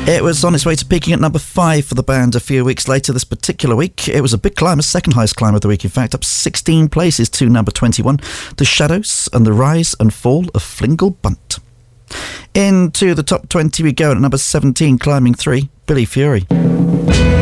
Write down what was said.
It was on its way to peaking at number 5 for the band a few weeks later this particular week. It was a big climb, a second highest climb of the week, in fact, up 16 places to number 21. The Shadows and the Rise and Fall of Flingle Bunt. Into the top 20 we go at number 17, climbing 3, Billy Fury.